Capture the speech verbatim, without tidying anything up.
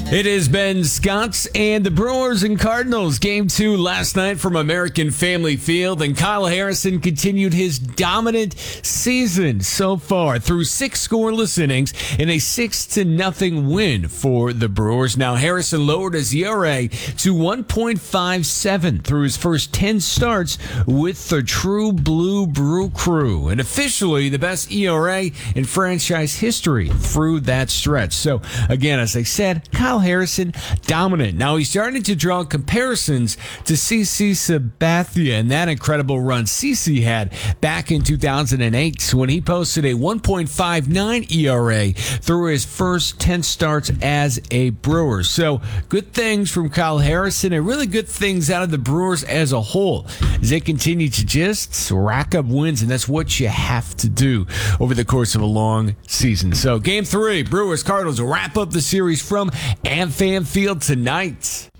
It has been Scots and the Brewers and Cardinals. Game two last night from American Family Field, and Kyle Harrison continued his dominant season so far through six scoreless innings in a six to nothing win for the Brewers. Now Harrison lowered his E R A to one point five seven through his first ten starts with the True Blue Brew Crew, and officially the best E R A in franchise history through that stretch. So again, as I said, Kyle Harrison dominant. Now he's starting to draw comparisons to CeCe Sabathia and that incredible run CeCe had back in two thousand eight when he posted a one point five nine E R A through his first ten starts as a Brewer. So good things from Kyle Harrison and really good things out of the Brewers as a whole as they continue to just rack up wins, and that's what you have to do over the course of a long season. So game three, Brewers Cardinals will wrap up the series from AmFam Field tonight.